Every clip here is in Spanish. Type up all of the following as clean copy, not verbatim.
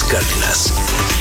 Cárdenas.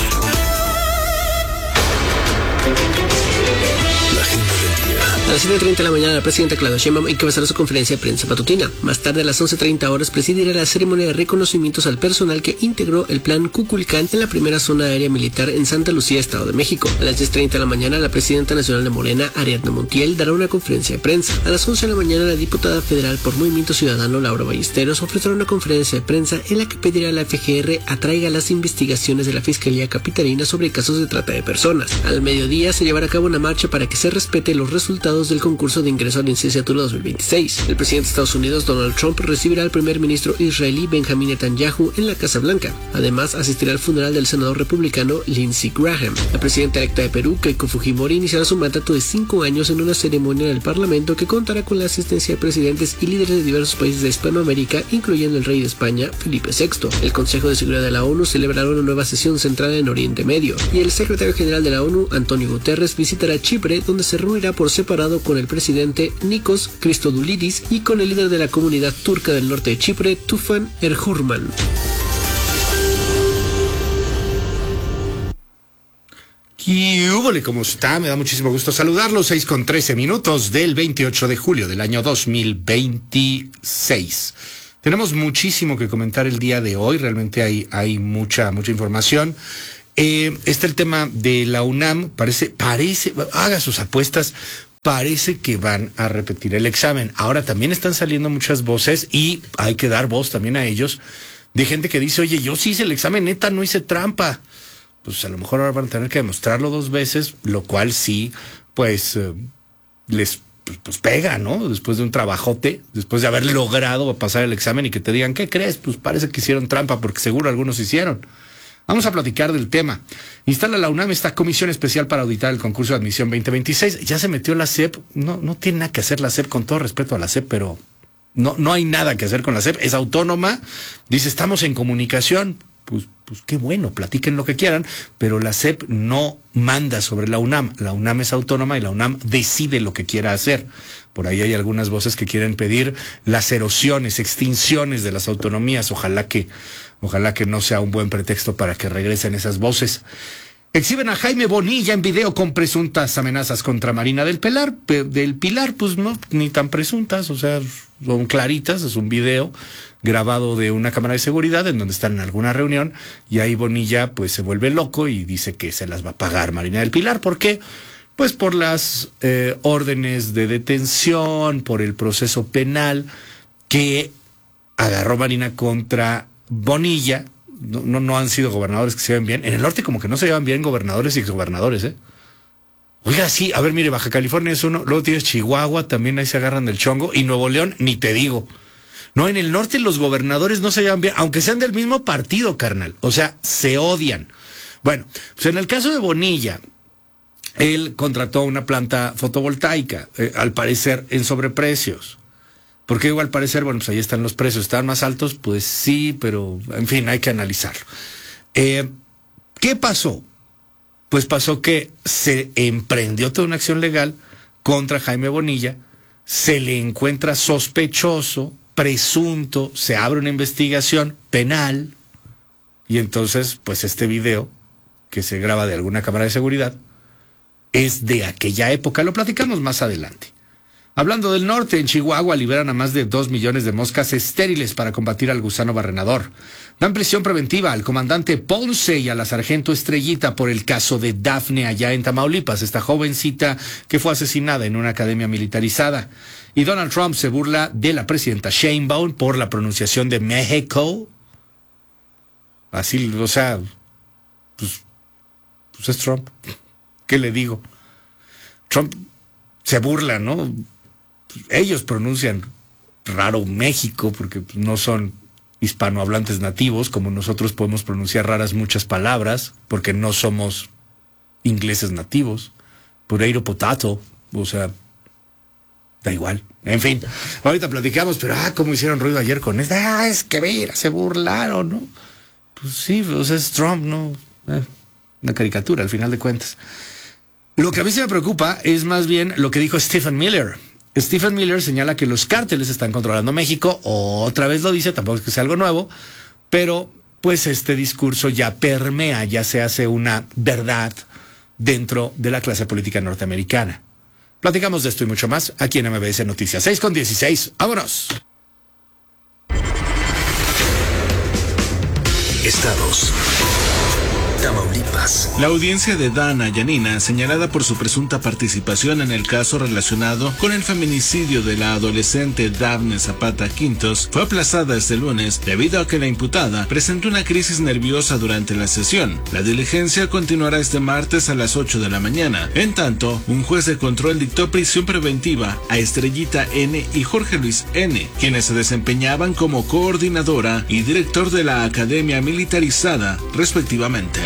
La agenda del día. A las 7:30 de la mañana, la presidenta Claudia Sheinbaum encabezará su conferencia de prensa matutina. Más tarde, a las 11:30 horas, presidirá la ceremonia de reconocimientos al personal que integró el plan Cuculcán en la primera zona aérea militar en Santa Lucía, Estado de México. A las 10:30 de la mañana, la presidenta nacional de Morena, Ariadna Montiel, dará una conferencia de prensa. A las 11 de la mañana, la diputada federal por Movimiento Ciudadano, Laura Ballesteros, ofrecerá una conferencia de prensa en la que pedirá a la FGR atraiga las investigaciones de la Fiscalía Capitalina sobre casos de trata de personas. Al mediodía, se llevará a cabo una marcha para que se respete los resultados del concurso de ingreso a la licenciatura 2026. El presidente de Estados Unidos, Donald Trump, recibirá al primer ministro israelí Benjamin Netanyahu en la Casa Blanca. Además, asistirá al funeral del senador republicano Lindsey Graham. La presidenta electa de Perú, Keiko Fujimori, iniciará su mandato de 5 años en una ceremonia en el Parlamento que contará con la asistencia de presidentes y líderes de diversos países de Hispanoamérica, incluyendo el rey de España, Felipe VI. El Consejo de Seguridad de la ONU celebrará una nueva sesión centrada en Oriente Medio. Y el secretario general de la ONU, Antonio Guterres, visitará Chipre, donde se reunirá por separado con el presidente Nikos Christodoulidis y con el líder de la comunidad turca del norte de Chipre, Tufan Erhurman. ¿Qué húbole? ¿Cómo está? Me da muchísimo gusto saludarlos. 6:13 del 28 de julio del año 2026. Tenemos muchísimo que comentar el día de hoy. Realmente hay mucha información. Está el tema de la UNAM. Parece, haga sus apuestas. Parece que van a repetir el examen. Ahora también están saliendo muchas voces y hay que dar voz también a ellos de gente que dice, oye, yo sí hice el examen, neta, no hice trampa. Pues a lo mejor ahora van a tener que demostrarlo 2 veces, lo cual sí, pues, les pega, ¿no? Después de un trabajote, después de haber logrado pasar el examen y que te digan, ¿qué crees? Pues parece que hicieron trampa, porque seguro algunos hicieron. Vamos a platicar del tema. Instala la UNAM esta comisión especial para auditar el concurso de admisión 2026. Ya se metió la SEP. No tiene nada que hacer la SEP, con todo respeto a la SEP, pero no hay nada que hacer con la SEP. Es autónoma. Dice, estamos en comunicación. Pues qué bueno, platiquen lo que quieran, pero la SEP no manda sobre la UNAM. La UNAM es autónoma y la UNAM decide lo que quiera hacer. Por ahí hay algunas voces que quieren pedir las erosiones, extinciones de las autonomías. Ojalá que no sea un buen pretexto para que regresen esas voces. Exhiben a Jaime Bonilla en video con presuntas amenazas contra Marina del Pilar, pues no, ni tan presuntas, o sea, son claritas, es un video grabado de una cámara de seguridad en donde están en alguna reunión y ahí Bonilla pues se vuelve loco y dice que se las va a pagar Marina del Pilar. ¿Por qué? Pues por las órdenes de detención, por el proceso penal que agarró Marina contra Bonilla. No han sido gobernadores que se llevan bien. En el norte como que no se llevan bien gobernadores y exgobernadores, ¿eh? Oiga, sí, a ver, mire, Baja California es uno, luego tienes Chihuahua, también ahí se agarran del chongo, y Nuevo León, ni te digo. No, en el norte los gobernadores no se llevan bien, aunque sean del mismo partido, carnal. O sea, se odian. Bueno, pues en el caso de Bonilla, él contrató una planta fotovoltaica, al parecer en sobreprecios. Porque igual al parecer, bueno, pues ahí están los precios, ¿están más altos? Pues sí, pero en fin, hay que analizarlo. ¿Qué pasó? Pues pasó que se emprendió toda una acción legal contra Jaime Bonilla, se le encuentra sospechoso, presunto, se abre una investigación penal, y entonces, pues este video, que se graba de alguna cámara de seguridad, es de aquella época, lo platicamos más adelante. Hablando del norte, en Chihuahua liberan a más de 2 millones de moscas estériles para combatir al gusano barrenador. Dan prisión preventiva al comandante Ponce y a la sargento Estrellita por el caso de Dafne allá en Tamaulipas, esta jovencita que fue asesinada en una academia militarizada. Y Donald Trump se burla de la presidenta Sheinbaum por la pronunciación de México. Así, o sea, pues es Trump. ¿Qué le digo? Trump se burla, ¿no? Ellos pronuncian raro México porque no son hispanohablantes nativos, como nosotros podemos pronunciar raras muchas palabras, porque no somos ingleses nativos. Potato, potato, o sea, da igual. En fin, ahorita platicamos, pero cómo hicieron ruido ayer con esto. Es que mira, se burlaron, ¿no? Pues sí, pues es Trump, ¿no? Una caricatura, al final de cuentas. Lo que a mí se me preocupa es más bien lo que dijo Stephen Miller. Stephen Miller señala que los cárteles están controlando México, otra vez lo dice, tampoco es que sea algo nuevo, pero pues este discurso ya permea, ya se hace una verdad dentro de la clase política norteamericana. Platicamos de esto y mucho más aquí en MBS Noticias. 6:16. ¡Vámonos! Estados. Tamaulipas. La audiencia de Dana Yanina, señalada por su presunta participación en el caso relacionado con el feminicidio de la adolescente Dafne Zapata Quintos, fue aplazada este lunes debido a que la imputada presentó una crisis nerviosa durante la sesión. La diligencia continuará este martes a las 8 de la mañana. En tanto, un juez de control dictó prisión preventiva a Estrellita N. y Jorge Luis N., quienes se desempeñaban como coordinadora y director de la Academia Militarizada, respectivamente.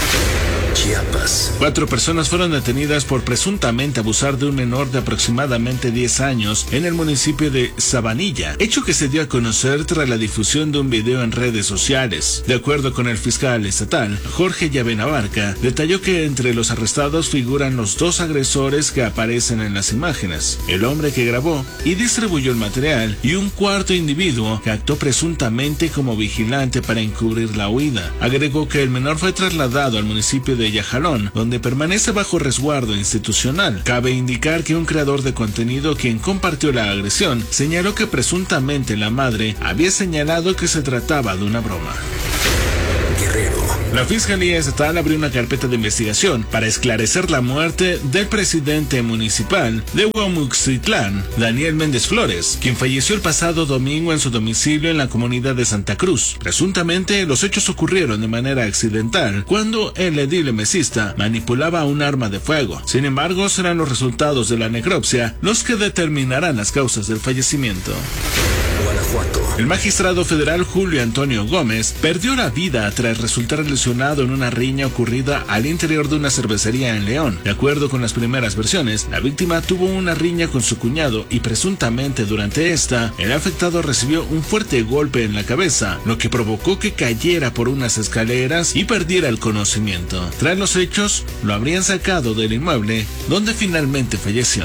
Chiapas. 4 personas fueron detenidas por presuntamente abusar de un menor de aproximadamente 10 años en el municipio de Sabanilla, hecho que se dio a conocer tras la difusión de un video en redes sociales. De acuerdo con el fiscal estatal, Jorge Llavenabarca, detalló que entre los arrestados figuran los 2 agresores que aparecen en las imágenes, el hombre que grabó y distribuyó el material y un cuarto individuo que actuó presuntamente como vigilante para encubrir la huida. Agregó que el menor fue trasladado al municipio de Yajalón, donde permanece bajo resguardo institucional. Cabe indicar que un creador de contenido quien compartió la agresión señaló que presuntamente la madre había señalado que se trataba de una broma. Guerrero. La Fiscalía Estatal abrió una carpeta de investigación para esclarecer la muerte del presidente municipal de Huamuxitlán, Daniel Méndez Flores, quien falleció el pasado domingo en su domicilio en la comunidad de Santa Cruz. Presuntamente, los hechos ocurrieron de manera accidental cuando el edil mesista manipulaba un arma de fuego. Sin embargo, serán los resultados de la necropsia los que determinarán las causas del fallecimiento. Guanajuato. El magistrado federal Julio Antonio Gómez perdió la vida tras resultar lesionado en una riña ocurrida al interior de una cervecería en León. De acuerdo con las primeras versiones, la víctima tuvo una riña con su cuñado y presuntamente durante esta, el afectado recibió un fuerte golpe en la cabeza, lo que provocó que cayera por unas escaleras y perdiera el conocimiento. Tras los hechos, lo habrían sacado del inmueble, donde finalmente falleció.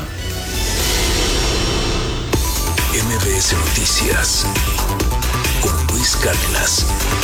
MBS Noticias con Luis Cárdenas.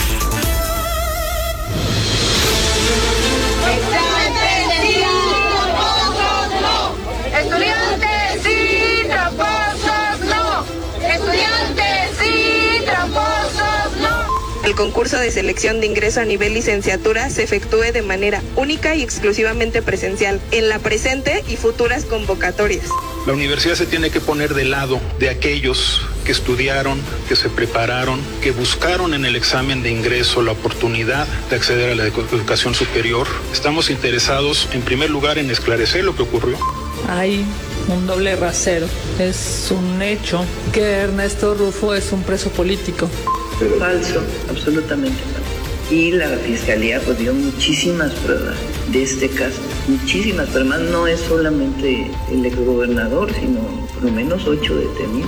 Estudiantes sí, tramposos no. Estudiantes sí, tramposos no. El concurso de selección de ingreso a nivel licenciatura se efectúe de manera única y exclusivamente presencial en la presente y futuras convocatorias. La universidad se tiene que poner del lado de aquellos que estudiaron, que se prepararon, que buscaron en el examen de ingreso la oportunidad de acceder a la educación superior. Estamos interesados, en primer lugar, en esclarecer lo que ocurrió. Hay un doble rasero. Es un hecho que Ernesto Rufo es un preso político. Falso, absolutamente falso. Y la fiscalía pues dio muchísimas pruebas de este caso, muchísimas, pero además no es solamente el exgobernador, sino por lo menos 8 detenidos.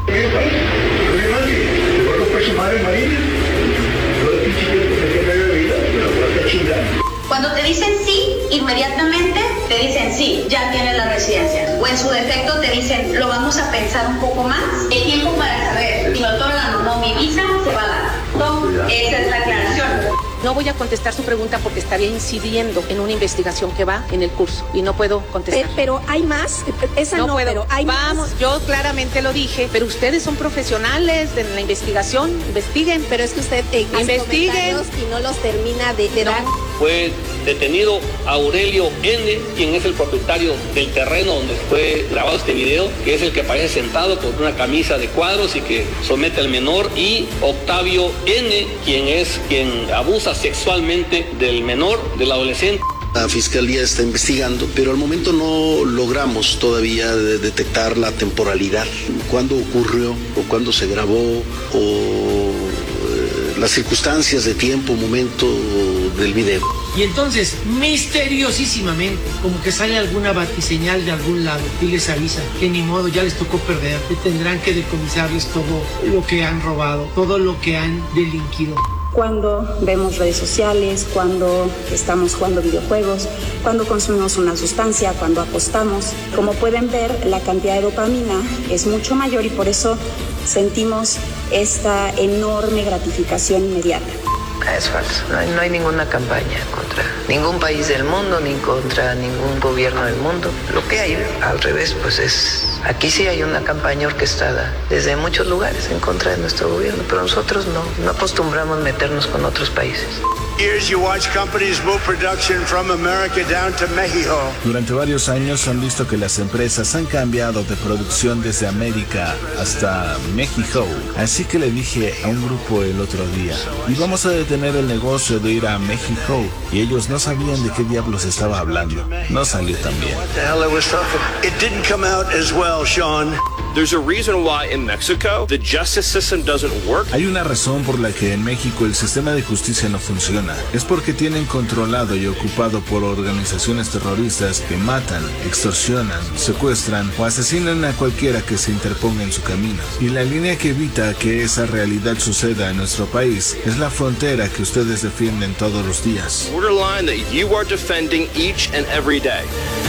Cuando te dicen sí, inmediatamente te dicen sí, ya tienes la residencia. O en su defecto te dicen, lo vamos a pensar un poco más. El tiempo para saber si me otorgan o no mi visa se va a dar. No, esa es la aclaración. No voy a contestar su pregunta porque estaría incidiendo en una investigación que va en el curso y no puedo contestar. Pero hay más, esa no puedo. Pero hay Vamos, más. Yo claramente lo dije, pero ustedes son profesionales de la investigación, investiguen. Pero es que usted investiguen y no los termina de dar. Fue detenido Aurelio N., quien es el propietario del terreno donde fue grabado este video, que es el que aparece sentado con una camisa de cuadros y que somete al menor, y Octavio N., quien abusa sexualmente del menor, del adolescente. La fiscalía está investigando, pero al momento no logramos todavía detectar la temporalidad, cuándo ocurrió o cuándo se grabó o las circunstancias de tiempo, momento del video. Y entonces, misteriosísimamente, como que sale alguna batiseñal de algún lado y les avisa que ni modo, ya les tocó perder, que tendrán que decomisarles todo lo que han robado, todo lo que han delinquido. Cuando vemos redes sociales, cuando estamos jugando videojuegos, cuando consumimos una sustancia, cuando apostamos. Como pueden ver, la cantidad de dopamina es mucho mayor y por eso sentimos esta enorme gratificación inmediata. Es falso. No hay ninguna campaña contra ningún país del mundo ni contra ningún gobierno del mundo. Lo que hay al revés, pues es... Aquí sí hay una campaña orquestada desde muchos lugares en contra de nuestro gobierno, pero nosotros no acostumbramos meternos con otros países. Durante varios años han visto que las empresas han cambiado de producción desde América hasta México. Así que le dije a un grupo el otro día, y vamos a detener el negocio de ir a México. Y ellos no sabían de qué diablos estaba hablando. No salió tan bien. There's a reason why in Mexico the justice system doesn't work. Hay una razón por la que en México el sistema de justicia no funciona. Es porque tienen controlado y ocupado por organizaciones terroristas que matan, extorsionan, secuestran o asesinan a cualquiera que se interponga en su camino. Y la línea que evita que esa realidad suceda en nuestro país es la frontera que ustedes defienden todos los días. Borderline that you are defending each and every day.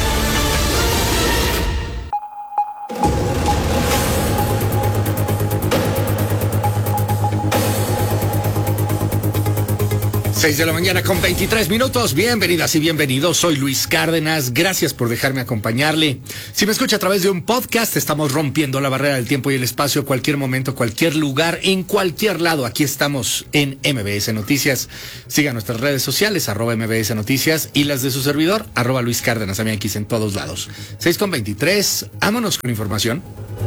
Seis de la mañana con 23 minutos. Bienvenidas y bienvenidos. Soy Luis Cárdenas. Gracias por dejarme acompañarle. Si me escucha a través de un podcast, estamos rompiendo la barrera del tiempo y el espacio. Cualquier momento, cualquier lugar, en cualquier lado. Aquí estamos en MBS Noticias. Siga nuestras redes sociales, @MBS Noticias, y las de su servidor, @Luis Cárdenas, MX, en todos lados. 6:23. Vámonos con información.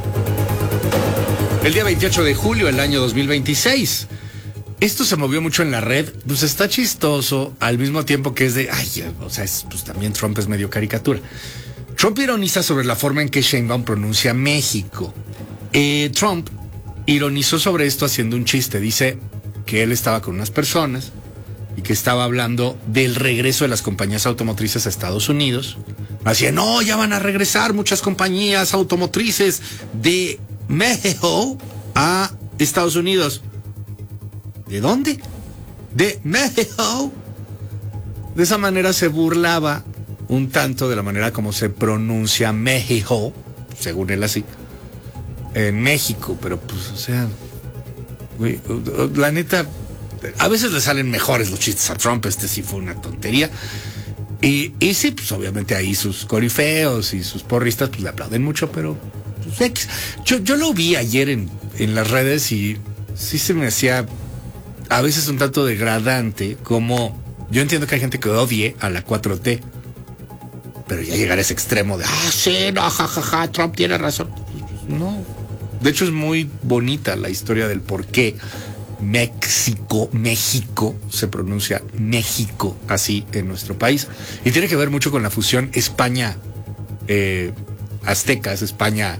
El día 28 de julio del año 2026. Esto se movió mucho en la red, pues está chistoso, al mismo tiempo que es de, pues también Trump es medio caricatura. Trump ironiza sobre la forma en que Sheinbaum pronuncia México. Trump ironizó sobre esto haciendo un chiste, dice que él estaba con unas personas y que estaba hablando del regreso de las compañías automotrices a Estados Unidos. Así, no, ya van a regresar muchas compañías automotrices de México a Estados Unidos. ¿De dónde? De México. De esa manera se burlaba un tanto de la manera como se pronuncia México, según él así, en México. Pero pues, o sea, güey, la neta, a veces le salen mejores los chistes a Trump. Este sí fue una tontería. Y sí, pues obviamente ahí sus corifeos y sus porristas pues le aplauden mucho, pero pues, yo lo vi ayer en las redes y sí se me hacía a veces un tanto degradante, como yo entiendo que hay gente que odie a la 4T, pero ya llegar a ese extremo de sí, no, jajaja, Trump tiene razón. No. De hecho es muy bonita la historia del por qué México se pronuncia México así en nuestro país, y tiene que ver mucho con la fusión España aztecas, España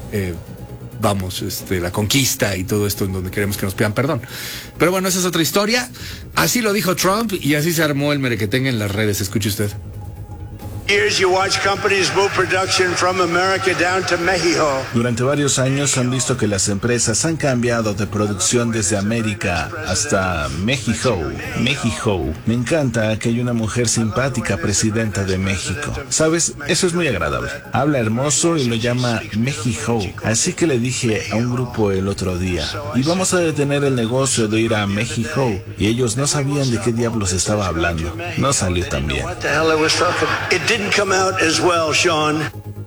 la conquista y todo esto, en donde queremos que nos pidan perdón. Pero bueno, esa es otra historia. Así lo dijo Trump y así se armó el merequetengue en las redes. Escuche usted. Durante varios años han visto que las empresas han cambiado de producción desde América hasta México. Me encanta que hay una mujer simpática presidenta de México. ¿Sabes? Eso es muy agradable. Habla hermoso y lo llama México. Así que le dije a un grupo el otro día, y vamos a detener el negocio de ir a México. Y ellos no sabían de qué diablos estaba hablando. No salió tan bien. Didn't come out as well, Sean.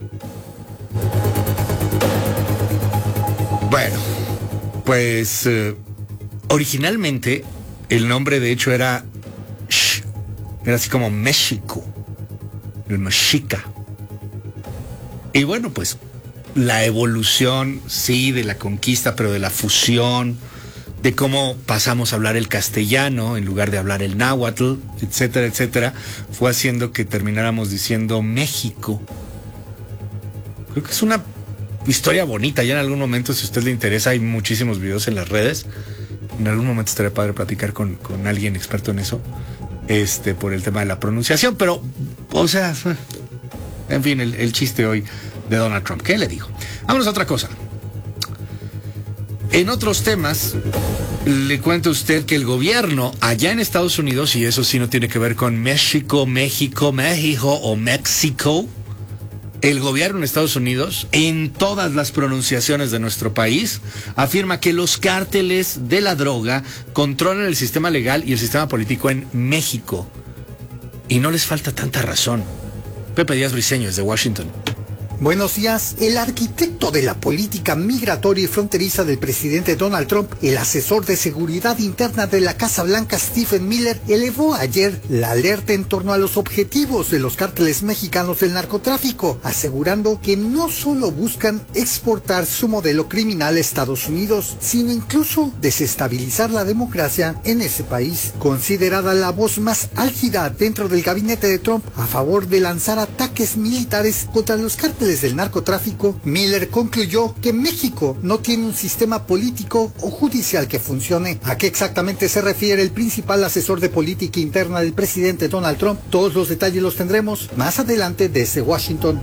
Bueno, pues originalmente el nombre de hecho era así como México, el Mexica. Y bueno, pues la evolución, sí, de la conquista, pero de la fusión, de cómo pasamos a hablar el castellano en lugar de hablar el náhuatl, etcétera, etcétera, fue haciendo que termináramos diciendo México. Creo que es una historia bonita. Ya en algún momento, si a usted le interesa, hay muchísimos videos en las redes. En algún momento estaría padre platicar con alguien experto en eso, por el tema de la pronunciación. Pero, o sea, en fin, el chiste hoy de Donald Trump. ¿Qué le digo? Vámonos a otra cosa. En otros temas, le cuento a usted que el gobierno allá en Estados Unidos, y eso sí no tiene que ver con México o México, el gobierno en Estados Unidos, en todas las pronunciaciones de nuestro país, afirma que los cárteles de la droga controlan el sistema legal y el sistema político en México. Y no les falta tanta razón. Pepe Díaz Briceño, desde Washington. Buenos días. El arquitecto de la política migratoria y fronteriza del presidente Donald Trump, el asesor de seguridad interna de la Casa Blanca, Stephen Miller, elevó ayer la alerta en torno a los objetivos de los cárteles mexicanos del narcotráfico, asegurando que no solo buscan exportar su modelo criminal a Estados Unidos, sino incluso desestabilizar la democracia en ese país. Considerada la voz más álgida dentro del gabinete de Trump a favor de lanzar ataques militares contra los cárteles del narcotráfico, Miller concluyó que México no tiene un sistema político o judicial que funcione. ¿A qué exactamente se refiere el principal asesor de política interna del presidente Donald Trump? Todos los detalles los tendremos más adelante desde Washington.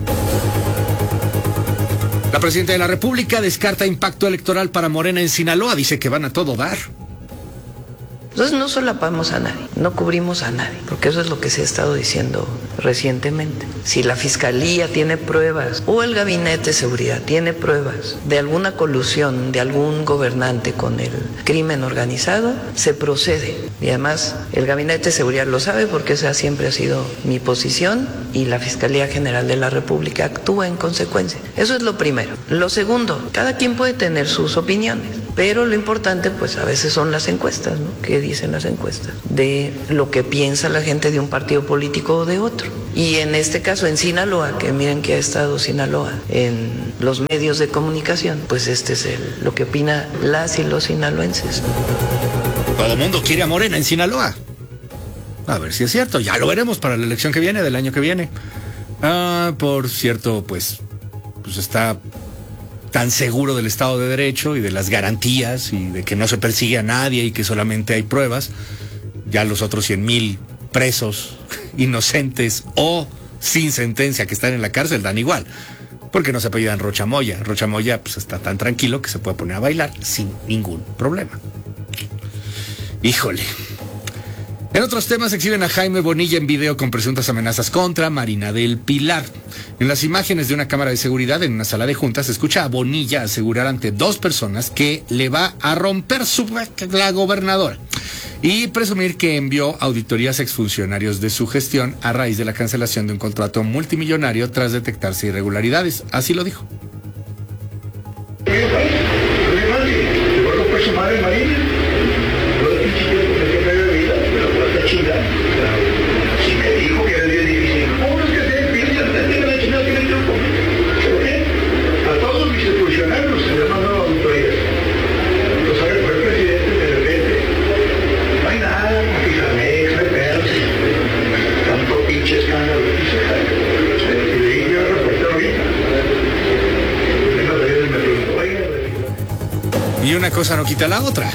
La presidenta de la República descarta impacto electoral para Morena en Sinaloa. Dice que van a todo dar. Entonces no solapamos a nadie, no cubrimos a nadie, porque eso es lo que se ha estado diciendo recientemente. Si la Fiscalía tiene pruebas o el Gabinete de Seguridad tiene pruebas de alguna colusión de algún gobernante con el crimen organizado, se procede. Y además el Gabinete de Seguridad lo sabe porque esa siempre ha sido mi posición y la Fiscalía General de la República actúa en consecuencia. Eso es lo primero. Lo segundo, cada quien puede tener sus opiniones, pero lo importante pues a veces son las encuestas, ¿no? ¿Qué dicen las encuestas? De lo que piensa la gente de un partido político o de otro. Y en este caso en Sinaloa, que miren que ha estado Sinaloa en los medios de comunicación, pues este es lo que opina las y los sinaloenses. Todo el mundo quiere a Morena en Sinaloa. A ver si es cierto, ya lo veremos para la elección que viene, del año que viene. Por cierto, pues está tan seguro del Estado de Derecho y de las garantías y de que no se persigue a nadie y que solamente hay pruebas. Ya los otros 100,000 presos inocentes o sin sentencia que están en la cárcel dan igual, porque no se apellidan Rocha Moya. Rocha Moya pues está tan tranquilo que se puede poner a bailar sin ningún problema. Híjole. En otros temas, exhiben a Jaime Bonilla en video con presuntas amenazas contra Marina del Pilar. En las imágenes de una cámara de seguridad en una sala de juntas se escucha a Bonilla asegurar ante 2 personas que le va a romper la gobernadora y presumir que envió auditorías a exfuncionarios de su gestión a raíz de la cancelación de un contrato multimillonario tras detectarse irregularidades. Así lo dijo. Si me dijo que era el día difícil, ¿cómo es que se piensa? Tenga la chingada, tiene el truco. ¿Pero qué? A todos mis funcionarios se les mandan auditorías. Lo sabe por el presidente de repente. No hay nada, fíjame, no hay pedos. Tanto pinche escándalo. Y le dije al reportero ahorita. Me preguntó, oiga. Y una cosa no quita la otra.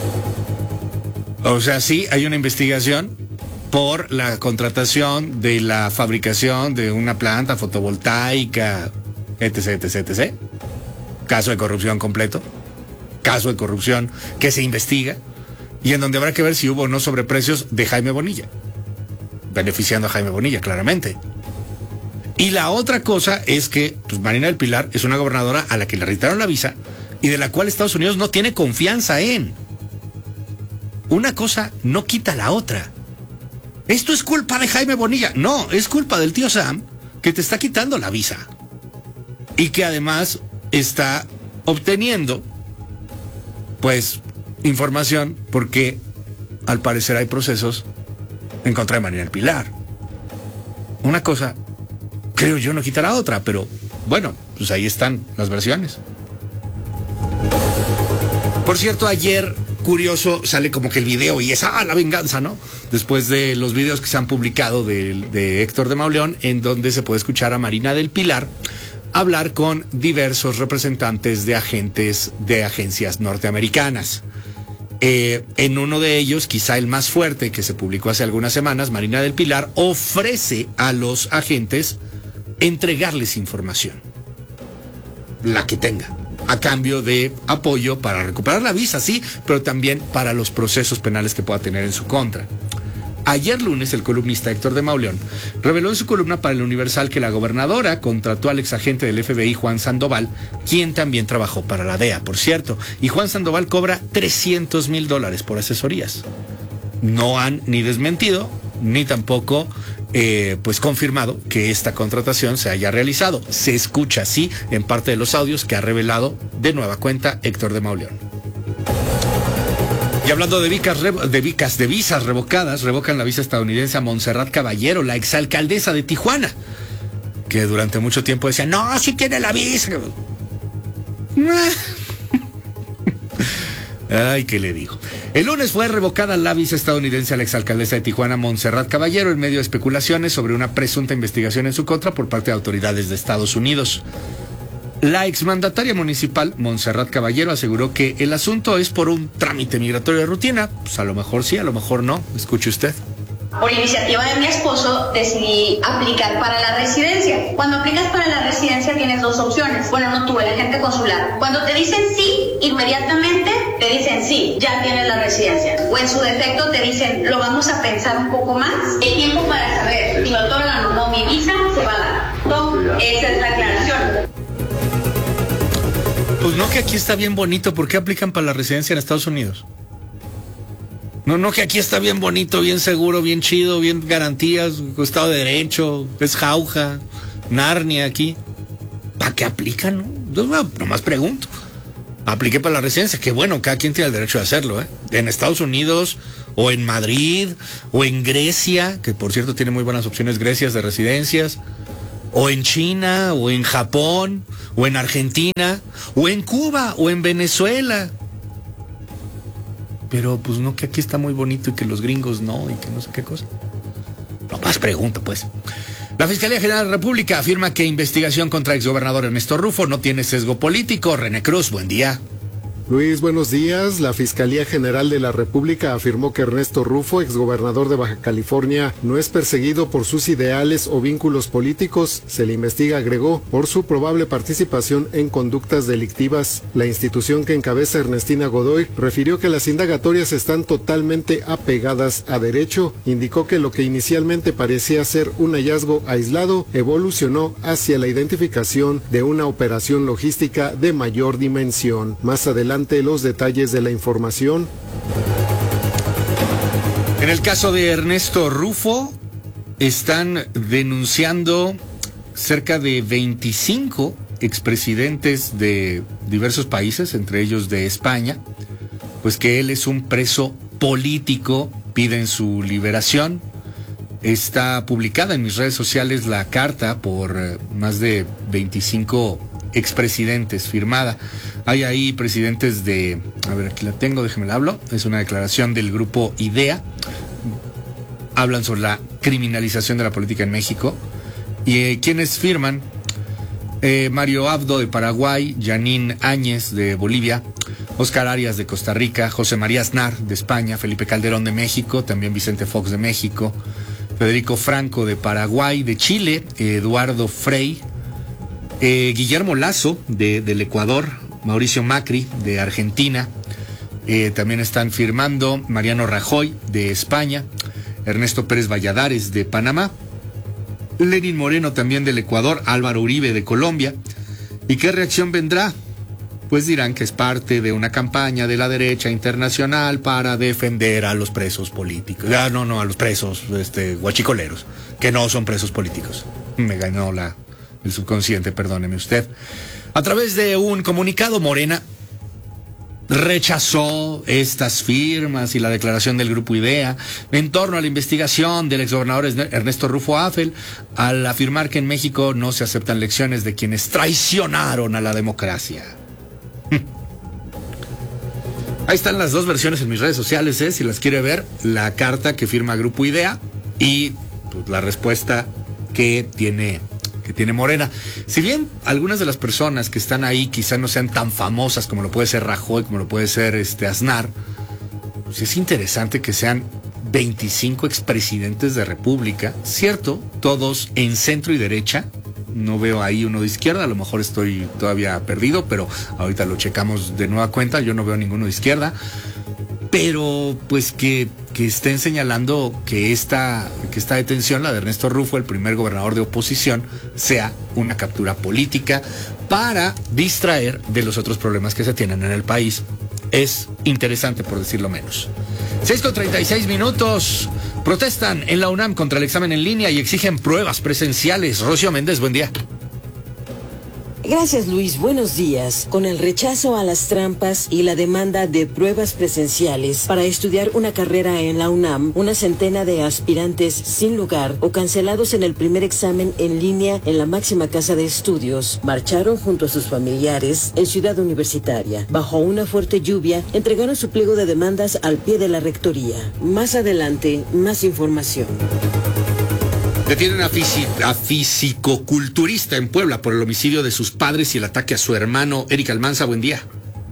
O sea, sí, hay una investigación por la contratación de la fabricación de una planta fotovoltaica, etc, etc, etc. Caso de corrupción completo. Caso de corrupción que se investiga y en donde habrá que ver si hubo o no sobreprecios de Jaime Bonilla. Beneficiando a Jaime Bonilla, claramente. Y la otra cosa es que pues, Marina del Pilar es una gobernadora a la que le retiraron la visa y de la cual Estados Unidos no tiene confianza en. Una cosa no quita la otra. Esto es culpa de Jaime Bonilla. No, es culpa del tío Sam que te está quitando la visa. Y que además está obteniendo, pues, información porque al parecer hay procesos en contra de Marina del Pilar. Una cosa, creo yo, no quita la otra, pero bueno, pues ahí están las versiones. Por cierto, ayer, curioso, sale como que el video y es la venganza, ¿no? Después de los videos que se han publicado de Héctor de Mauleón, en donde se puede escuchar a Marina del Pilar hablar con diversos representantes de agentes de agencias norteamericanas. En uno de ellos, quizá el más fuerte, que se publicó hace algunas semanas, Marina del Pilar ofrece a los agentes entregarles información, la que tenga, a cambio de apoyo para recuperar la visa, sí, pero también para los procesos penales que pueda tener en su contra. Ayer lunes, el columnista Héctor de Mauleón reveló en su columna para El Universal que la gobernadora contrató al exagente del FBI, Juan Sandoval, quien también trabajó para la DEA, por cierto. Y Juan Sandoval cobra $300,000 por asesorías. No han ni desmentido, ni tampoco pues confirmado que esta contratación se haya realizado. Se escucha así en parte de los audios que ha revelado de nueva cuenta Héctor de Mauleón. Y hablando de visas revocadas, revocan la visa estadounidense a Montserrat Caballero, la exalcaldesa de Tijuana, que durante mucho tiempo decía, no, sí tiene la visa. Ay, ¿qué le digo? El lunes fue revocada la visa estadounidense a la exalcaldesa de Tijuana, Montserrat Caballero, en medio de especulaciones sobre una presunta investigación en su contra por parte de autoridades de Estados Unidos. La exmandataria municipal, Montserrat Caballero, aseguró que el asunto es por un trámite migratorio de rutina. Pues a lo mejor sí, a lo mejor no. Escuche usted. Por iniciativa de mi esposo decidí aplicar para la residencia. Cuando aplicas para la residencia tienes dos opciones. Bueno, no tuve, el agente consular. Cuando te dicen sí, inmediatamente te dicen sí, ya tienes la residencia. O en su defecto te dicen, lo vamos a pensar un poco más. El tiempo para saber si me otorgan o no mi visa se va a dar. Esa es la aclaración. Pues no, que aquí está bien bonito. ¿Por qué aplican para la residencia en Estados Unidos? No, que aquí está bien bonito, bien seguro, bien chido, bien garantías, Estado de Derecho, es jauja, Narnia aquí. ¿Para qué aplican? No? Yo nomás pregunto. Apliqué para la residencia, que bueno, cada quien tiene el derecho de hacerlo, ¿eh? En Estados Unidos, o en Madrid, o en Grecia, que por cierto tiene muy buenas opciones Grecias de residencias, o en China, o en Japón, o en Argentina, o en Cuba, o en Venezuela. Pero pues no, que aquí está muy bonito y que los gringos no, y que no sé qué cosa. No más pregunto, pues. La Fiscalía General de la República afirma que investigación contra exgobernador Ernesto Rufo no tiene sesgo político. René Cruz, buen día. Luis, buenos días. La Fiscalía General de la República afirmó que Ernesto Rufo, exgobernador de Baja California, no es perseguido por sus ideales o vínculos políticos. Se le investiga, agregó, por su probable participación en conductas delictivas. La institución que encabeza Ernestina Godoy refirió que las indagatorias están totalmente apegadas a derecho. Indicó que lo que inicialmente parecía ser un hallazgo aislado evolucionó hacia la identificación de una operación logística de mayor dimensión. Más adelante, los detalles de la información. En el caso de Ernesto Rufo, están denunciando cerca de 25 expresidentes de diversos países, entre ellos de España, pues que él es un preso político, piden su liberación. Está publicada en mis redes sociales la carta por más de 25 expresidentes firmada. Hay ahí presidentes de, a ver, aquí la tengo, déjeme la hablo. Es una declaración del grupo IDEA. Hablan sobre la criminalización de la política en México. Y quienes firman, Mario Abdo de Paraguay, Janine Áñez de Bolivia, Oscar Arias de Costa Rica, José María Aznar de España, Felipe Calderón de México, también Vicente Fox de México, Federico Franco de Paraguay, de Chile, Eduardo Frei, Guillermo Lasso del Ecuador, Mauricio Macri de Argentina, también están firmando Mariano Rajoy de España, Ernesto Pérez Valladares de Panamá, Lenín Moreno también del Ecuador, Álvaro Uribe de Colombia. ¿Y qué reacción vendrá? Pues dirán que es parte de una campaña de la derecha internacional para defender a los presos políticos. A los presos guachicoleros, que no son presos políticos. Me ganó el subconsciente, perdóneme usted. A través de un comunicado, Morena rechazó estas firmas y la declaración del Grupo IDEA en torno a la investigación del exgobernador Ernesto Rufo Áfel, al afirmar que en México no se aceptan lecciones de quienes traicionaron a la democracia. Ahí están las dos versiones en mis redes sociales, si las quiere ver, la carta que firma Grupo IDEA y pues, la respuesta que tiene Morena. Si bien algunas de las personas que están ahí quizás no sean tan famosas como lo puede ser Rajoy, como lo puede ser Aznar, pues es interesante que sean 25 expresidentes de República, cierto, todos en centro y derecha. No veo ahí uno de izquierda, a lo mejor estoy todavía perdido, pero ahorita lo checamos de nueva cuenta. Yo no veo ninguno de izquierda. pero pues que estén señalando que esta detención, la de Ernesto Rufo, el primer gobernador de oposición, sea una captura política para distraer de los otros problemas que se tienen en el país. Es interesante, por decirlo menos. 6:36. Protestan en la UNAM contra el examen en línea y exigen pruebas presenciales. Rocío Méndez, buen día. Gracias, Luis. Buenos días. Con el rechazo a las trampas y la demanda de pruebas presenciales para estudiar una carrera en la UNAM, una centena de aspirantes sin lugar o cancelados en el primer examen en línea en la máxima casa de estudios marcharon junto a sus familiares en Ciudad Universitaria. Bajo una fuerte lluvia, entregaron su pliego de demandas al pie de la rectoría. Más adelante, más información. Detienen a fisicoculturista en Puebla por el homicidio de sus padres y el ataque a su hermano. Erika Almanza, buen día.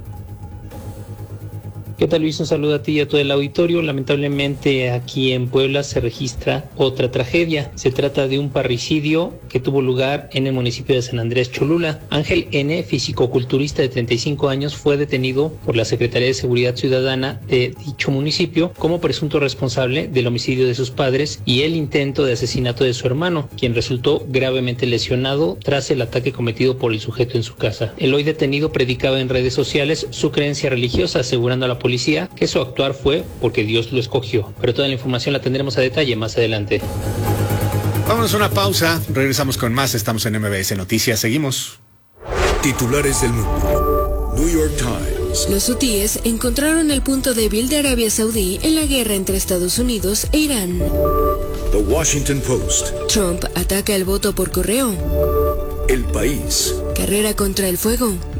¿Qué tal, Luis? Un saludo a ti y a todo el auditorio. Lamentablemente aquí en Puebla se registra otra tragedia. Se trata de un parricidio que tuvo lugar en el municipio de San Andrés Cholula. Ángel N., fisicoculturista de 35 años, fue detenido por la Secretaría de Seguridad Ciudadana de dicho municipio como presunto responsable del homicidio de sus padres y el intento de asesinato de su hermano, quien resultó gravemente lesionado tras el ataque cometido por el sujeto en su casa. El hoy detenido predicaba en redes sociales su creencia religiosa, asegurando a la policía que su actuar fue porque Dios lo escogió. Pero toda la información la tendremos a detalle más adelante. Vámonos a una pausa, regresamos con más. Estamos en MBS Noticias, seguimos. Titulares del mundo. New York Times. Los hutíes encontraron el punto débil de Arabia Saudí en la guerra entre Estados Unidos e Irán. The Washington Post. Trump ataca el voto por correo. El País. Carrera contra el fuego.